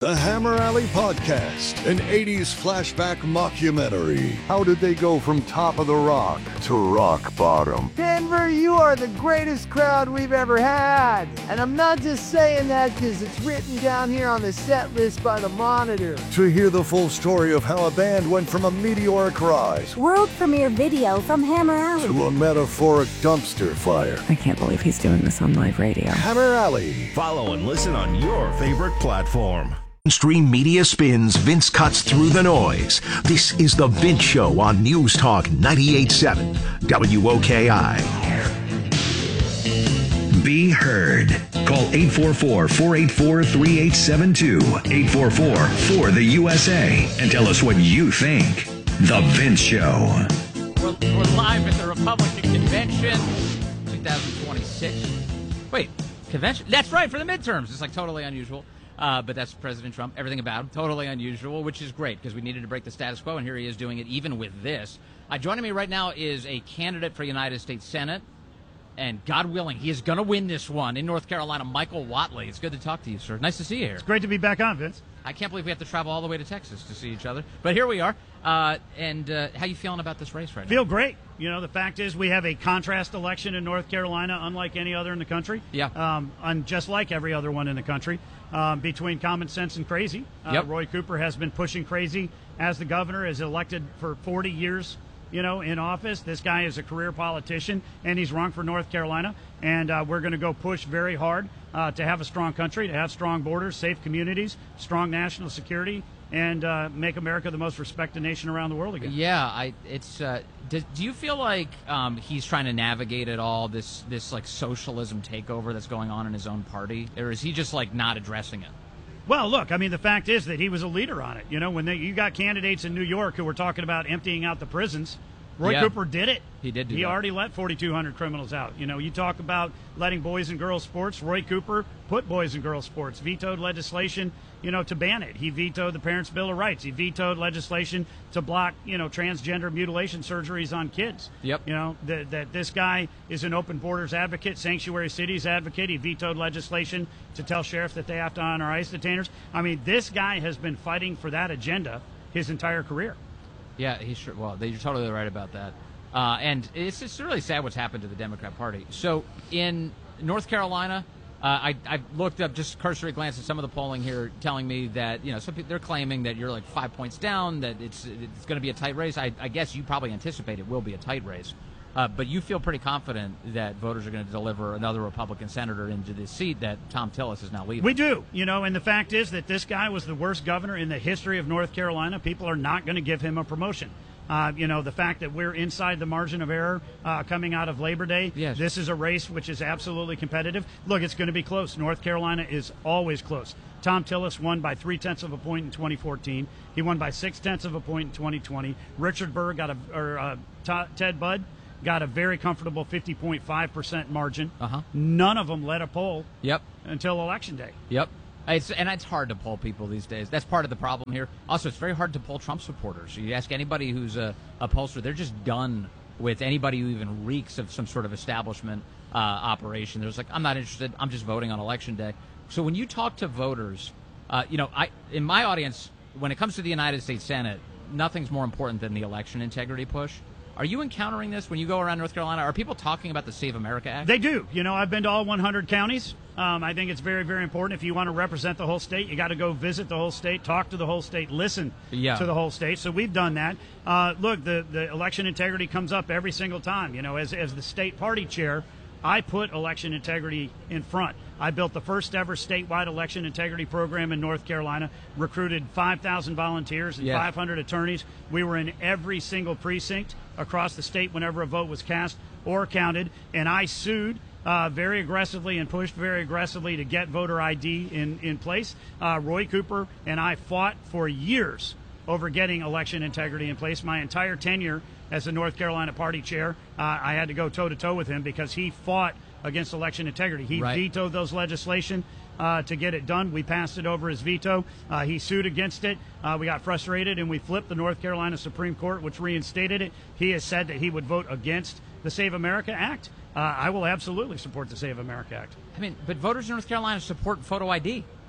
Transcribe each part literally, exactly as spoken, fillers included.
The Hammer Alley Podcast, an eighties flashback mockumentary. How did they go from top of the rock to rock bottom? Denver, you are the greatest crowd we've ever had. And I'm not just saying that because it's written down here on the set list by the Monitor. To hear the full story of how a band went from a meteoric rise, world premiere video from Hammer Alley, to a metaphoric dumpster fire. I can't believe he's doing this on live radio. Hammer Alley. Follow and listen on your favorite platform. Mainstream media spins, Vince cuts through the noise. This is The Vince Show on News Talk ninety-eight point seven W O K I. Be heard. Call eight four four, four eight four, three eight seven two, eight four four, four the U S A, and tell us what you think. The Vince Show. We're, we're live at the Republican Convention twenty twenty-six. Wait, convention? That's right, for the midterms. It's like totally unusual. Uh, but that's President Trump. Everything about him, totally unusual, which is great because we needed to break the status quo, and here he is doing it even with this. Uh, joining me right now is a candidate for United States Senate, and God willing, he is going to win this one in North Carolina, Michael Whatley. It's good to talk to you, sir. Nice to see you here. It's great to be back on, Vince. I can't believe we have to travel all the way to Texas to see each other, but here we are. Uh, and uh, how you feeling about this race right now? Feel great. You know, the fact is we have a contrast election in North Carolina, unlike any other in the country. Yeah. Um, and just like every other one in the country, um, between common sense and crazy. Uh, yep. Roy Cooper has been pushing crazy as the governor, is elected for forty years, you know, in office. This guy is a career politician, and he's run for North Carolina. And uh, we're going to go push very hard uh, to have a strong country, to have strong borders, safe communities, strong national security, and uh, make America the most respected nation around the world again. Yeah, I. It's. Uh, do, do you feel like um, he's trying to navigate it all, this this like socialism takeover that's going on in his own party, or is he just like not addressing it? Well, look, I mean, the fact is that he was a leader on it. You know, when they, you got candidates in New York who were talking about emptying out the prisons, Roy yeah. Cooper did it. He did do He that. already let forty-two hundred criminals out. You know, you talk about letting boys and girls sports. Roy Cooper put boys and girls sports, vetoed legislation, you know, to ban it. He vetoed the Parents' Bill of Rights. He vetoed legislation to block, you know, transgender mutilation surgeries on kids. Yep. You know, that, that this guy is an open borders advocate, sanctuary cities advocate. He vetoed legislation to tell sheriffs that they have to honor ICE detainers. I mean, this guy has been fighting for that agenda his entire career. Yeah, he's sure. Well, you're totally right about that. Uh, and it's it's really sad what's happened to the Democrat Party. So in North Carolina, uh, I I looked up, just cursory glance at some of the polling here, telling me that, you know, some people, they're claiming that you're like five points down, that it's it's going to be a tight race. I, I guess you probably anticipate it will be a tight race. Uh, but you feel pretty confident that voters are going to deliver another Republican senator into this seat that Thom Tillis is now leaving. We do, you know, and the fact is that this guy was the worst governor in the history of North Carolina. People are not going to give him a promotion. Uh, you know, the fact that we're inside the margin of error uh, coming out of Labor Day. Yes. This is a race which is absolutely competitive. Look, it's going to be close. North Carolina is always close. Thom Tillis won by three-tenths of a point in twenty fourteen. He won by six-tenths of a point in twenty twenty. Richard Burr got a, or uh, T- Ted Budd got a very comfortable fifty point five percent margin. Uh-huh. None of them led a poll Yep. until Election Day. Yep. It's, and it's hard to poll people these days. That's part of the problem here. Also, it's very hard to poll Trump supporters. You ask anybody who's a, a pollster, they're just done with anybody who even reeks of some sort of establishment uh, operation. There's like, I'm not interested. I'm just voting on Election Day. So when you talk to voters, uh, you know, I in my audience, when it comes to the United States Senate, nothing's more important than the election integrity push. Are you encountering this when you go around North Carolina? Are people talking about the Save America Act? They do. You know, I've been to all one hundred counties. Um, I think it's very, very important. If you want to represent the whole state, you got to go visit the whole state, talk to the whole state, listen yeah. to the whole state. So we've done that. Uh, look, the, the election integrity comes up every single time. You know, as, as the state party chair, I put election integrity in front. I built the first ever statewide election integrity program in North Carolina, recruited five thousand volunteers and yes. five hundred attorneys. We were in every single precinct across the state whenever a vote was cast or counted, and I sued uh, very aggressively and pushed very aggressively to get voter I D in, in place. Uh, Roy Cooper and I fought for years over getting election integrity in place. My entire tenure as the North Carolina party chair, uh, I had to go toe-to-toe with him because he fought against election integrity. He right. vetoed those legislation uh, to get it done. We passed it over his veto. Uh, he sued against it. Uh, we got frustrated, and we flipped the North Carolina Supreme Court, which reinstated it. He has said that he would vote against the Save America Act. Uh, I will absolutely support the Save America Act. I mean, but voters in North Carolina support photo I D.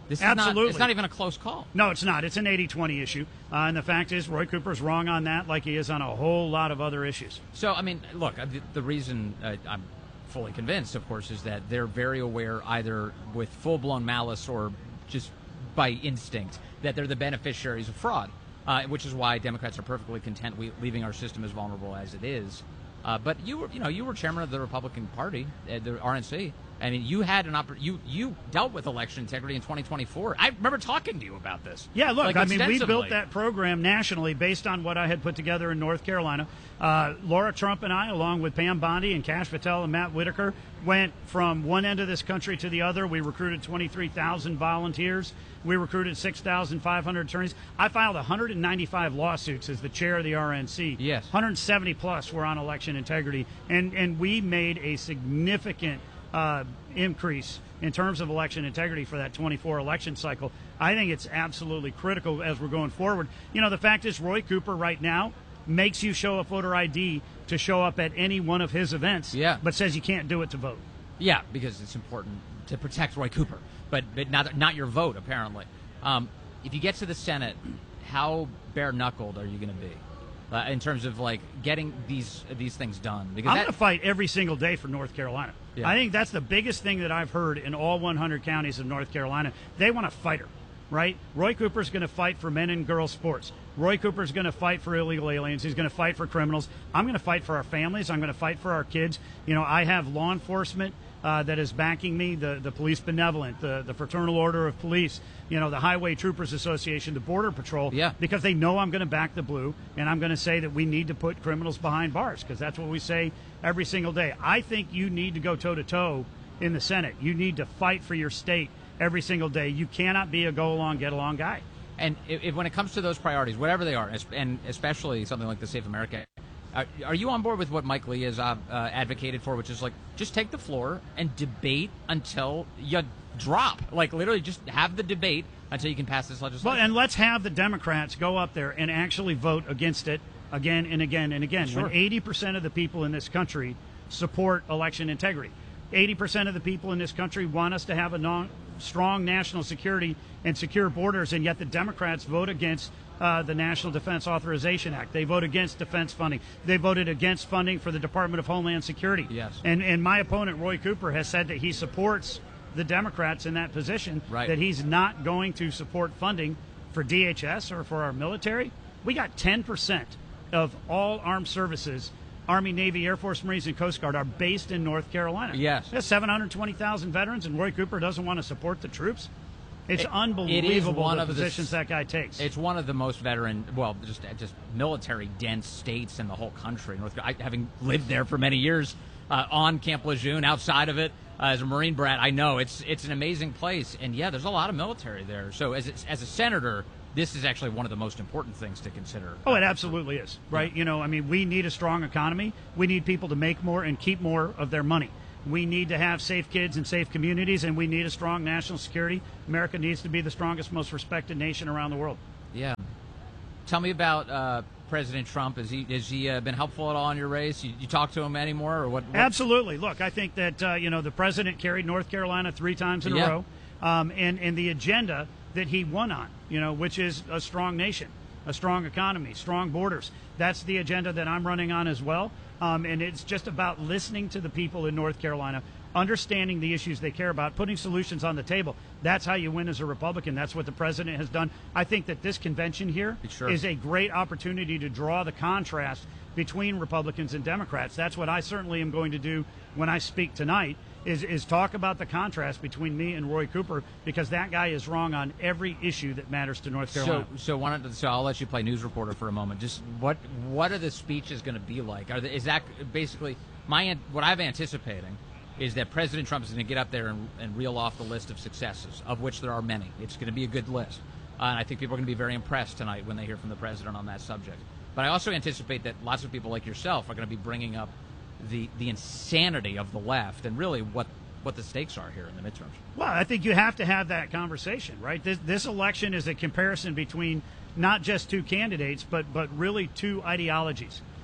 This is Absolutely. Not, it's not even a close call. No, it's not. It's an eighty twenty issue. Uh, and the fact is, Roy Cooper's wrong on that like he is on a whole lot of other issues. So, I mean, look, the, the reason uh, I'm fully convinced, of course, is that they're very aware, either with full-blown malice or just by instinct, that they're the beneficiaries of fraud, uh, which is why Democrats are perfectly content we, leaving our system as vulnerable as it is. Uh, but you were, you know, you were chairman of the Republican Party, uh, the R N C. I mean, you had an oppor- you you dealt with election integrity in twenty twenty-four. I remember talking to you about this. Yeah, look, like, I mean, we extensively. built that program nationally based on what I had put together in North Carolina. Uh, Laura Trump and I, along with Pam Bondi and Cash Patel and Matt Whitaker, went from one end of this country to the other. We recruited twenty-three thousand volunteers. We recruited six thousand five hundred attorneys. I filed one hundred ninety-five lawsuits as the chair of the R N C. Yes. one hundred seventy plus were on election integrity. And, and we made a significant uh, increase in terms of election integrity for that twenty-four election cycle. I think it's absolutely critical as we're going forward. You know, the fact is Roy Cooper right now makes you show a voter I D to show up at any one of his events, yeah. but says you can't do it to vote. Yeah, because it's important to protect Roy Cooper, but, but not not your vote, apparently. Um, if you get to the Senate, how bare-knuckled are you going to be uh, in terms of, like, getting these these things done? Because I'm that, going to fight every single day for North Carolina. Yeah. I think that's the biggest thing that I've heard in all one hundred counties of North Carolina. They want a fighter, right? Roy Cooper's going to fight for men and girls sports. Roy Cooper's going to fight for illegal aliens. He's going to fight for criminals. I'm going to fight for our families. I'm going to fight for our kids. You know, I have law enforcement uh, that is backing me, the, the Police Benevolent, the, the Fraternal Order of Police, you know, the Highway Troopers Association, the Border Patrol, yeah. because they know I'm going to back the blue, and I'm going to say that we need to put criminals behind bars, because that's what we say every single day. I think you need to go toe-to-toe in the Senate. You need to fight for your state every single day. You cannot be a go-along, get-along guy. And if, if, when it comes to those priorities, whatever they are, and especially something like the Safe America Act, are, are you on board with what Mike Lee has uh, uh, advocated for, which is like just take the floor and debate until you drop? Like literally just have the debate until you can pass this legislation. Well, and let's have the Democrats go up there and actually vote against it again and again and again. Sure. When eighty percent of the people in this country support election integrity, eighty percent of the people in this country want us to have a non- strong national security and secure borders, and yet the Democrats vote against uh, the National Defense Authorization Act. They vote against defense funding. They voted against funding for the Department of Homeland Security. Yes. And, and my opponent, Roy Cooper, has said that he supports the Democrats in that position, right. that he's not going to support funding for D H S or for our military. We got ten percent of all armed services, Army, Navy, Air Force, Marines, and Coast Guard, are based in North Carolina. Yes. There's seven hundred twenty thousand veterans, and Roy Cooper doesn't want to support the troops. It's It- unbelievable it is one the of the positions s- that guy takes. It's one of the most veteran, well, just just military dense states in the whole country. North, I, having lived there for many years, uh, on Camp Lejeune, outside of it, uh, as a Marine brat, I know it's it's an amazing place. And yeah, there's a lot of military there. So as as a senator, this is actually one of the most important things to consider. Oh, it absolutely is, right? Yeah. You know, I mean, we need a strong economy. We need people to make more and keep more of their money. We need to have safe kids and safe communities, and we need a strong national security. America needs to be the strongest, most respected nation around the world. Yeah. Tell me about uh, President Trump. Has he has he uh, been helpful at all in your race? You, you talk to him anymore, or what? what? Absolutely. Look, I think that uh, you know the president carried North Carolina three times in Yeah. a row, um, and and the agenda that he won on, you know, which is a strong nation, a strong economy, strong borders. That's the agenda that I'm running on as well. Um, and it's just about listening to the people in North Carolina, understanding the issues they care about, putting solutions on the table. That's how you win as a Republican. That's what the president has done. I think that this convention here Sure. is a great opportunity to draw the contrast between Republicans and Democrats. That's what I certainly am going to do when I speak tonight, is, is talk about the contrast between me and Roy Cooper, because that guy is wrong on every issue that matters to North Carolina. So, so, why don't, so I'll let you play news reporter for a moment. Just what what are the speeches going to be like? Are the, is that basically my what I'm anticipating is that President Trump is going to get up there and, and reel off the list of successes, of which there are many. It's going to be a good list, uh, and I think people are going to be very impressed tonight when they hear from the president on that subject. But I also anticipate that lots of people like yourself are going to be bringing up the the insanity of the left and really what. what the stakes are here in the midterms. Well, I think you have to have that conversation, right? This, this election is a comparison between not just two candidates, but but really two ideologies.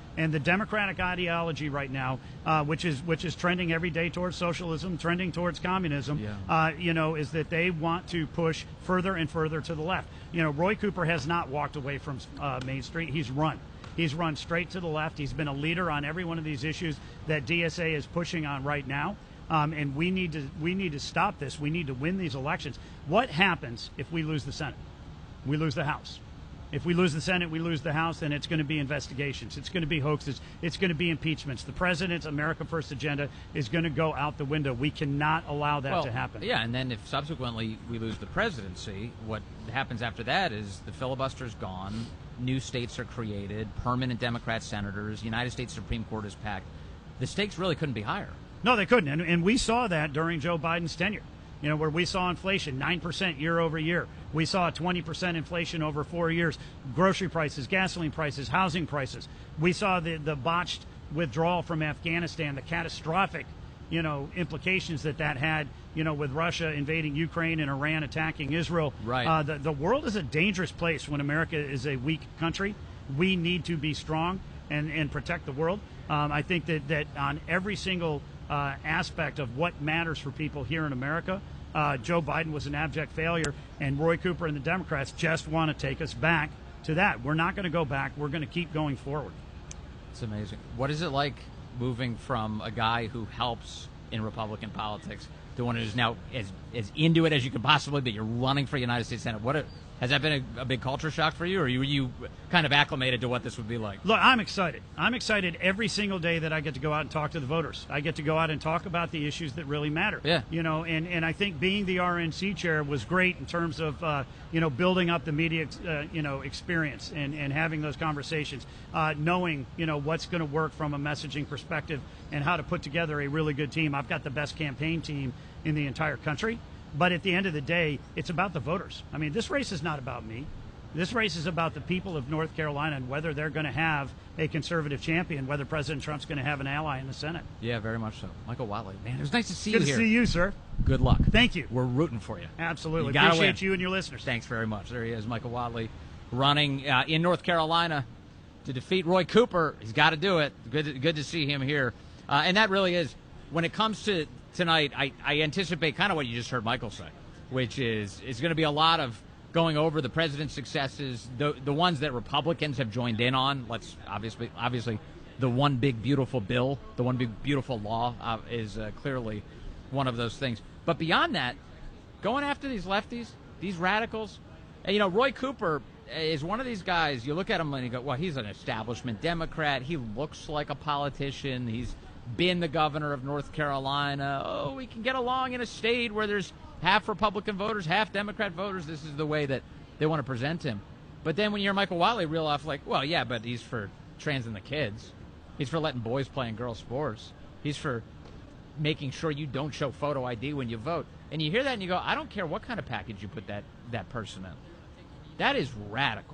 And the Democratic ideology right now, uh, which is which is trending every day towards socialism, trending towards communism, Yeah. uh, you know, is that they want to push further and further to the left. You know, Roy Cooper has not walked away from uh, Main Street. He's run. He's run straight to the left. He's been a leader on every one of these issues that D S A is pushing on right now. Um, and we need to we need to stop this. We need to win these elections. What happens if we lose the Senate? We lose the House. If we lose the Senate, we lose the House, then it's going to be investigations. It's going to be hoaxes. It's going to be impeachments. The president's America First agenda is going to go out the window. We cannot allow that well, to happen. Yeah, and then if subsequently we lose the presidency, what happens after that is the filibuster's gone, new states are created, permanent Democrat senators, United States Supreme Court is packed. The stakes really couldn't be higher. No, they couldn't. And, and we saw that during Joe Biden's tenure, you know, where we saw inflation nine percent year over year. We saw twenty percent inflation over four years, grocery prices, gasoline prices, housing prices. We saw the, the botched withdrawal from Afghanistan, the catastrophic, you know, implications that that had, you know, with Russia invading Ukraine and Iran attacking Israel. Right. Uh, the, the world is a dangerous place when America is a weak country. We need to be strong and, and protect the world. Um, I think that, that on every single uh, aspect of what matters for people here in America, uh, Joe Biden was an abject failure, and Roy Cooper and the Democrats just want to take us back to that. We're not going to go back. We're going to keep going forward. It's amazing. What is it like moving from a guy who helps in Republican politics to one who's now as, as into it as you could possibly be? You're running for United States Senate. What a, has that been a, a big culture shock for you, or were you, you kind of acclimated to what this would be like? Look, I'm excited. I'm excited every single day that I get to go out and talk to the voters. I get to go out and talk about the issues that really matter. Yeah. You know, and, and I think being the R N C chair was great in terms of, uh, you know, building up the media, uh, you know, experience and, and having those conversations, uh, knowing, you know, what's going to work from a messaging perspective and how to put together a really good team. I've got the best campaign team in the entire country. But at the end of the day, it's about the voters. I mean, this race is not about me. This race is about the people of North Carolina and whether they're going to have a conservative champion, whether President Trump's going to have an ally in the Senate. Yeah, very much so. Michael Watley, man, it was nice to see Good you to here. see you, sir. Good luck. Thank you. We're rooting for you. Absolutely. You gotta Appreciate win. you and your listeners. Thanks very much. There he is, Michael Watley, running uh, in North Carolina to defeat Roy Cooper. He's got to do it. Good, to, good to see him here. Uh, and that really is, when it comes to tonight, I, I anticipate kind of what you just heard Michael say, which is it's going to be a lot of going over the president's successes, the the ones that Republicans have joined in on. Let's obviously, obviously, the one big beautiful bill, the one big beautiful law uh, is uh, clearly one of those things. But beyond that, going after these lefties, these radicals, and, you know, Roy Cooper is one of these guys. You look at him and you go, well, he's an establishment Democrat. He looks like a politician. He's been the governor of North Carolina. Oh, we can get along in a state where there's half Republican voters, half Democrat voters. This is the way that they want to present him. But then when you're Michael Watley, reel off like, well, yeah, but he's for trans and the kids. He's for letting boys play in girls' sports. He's for making sure you don't show photo I D when you vote. And you hear that and you go, I don't care what kind of package you put that, that person in. That is radical.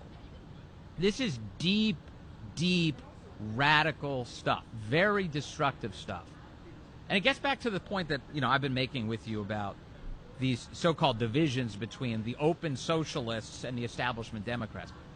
This is deep, deep, radical stuff. Very destructive stuff. And it gets back to the point that, you know, I've been making with you about these so-called divisions between the open socialists and the establishment Democrats.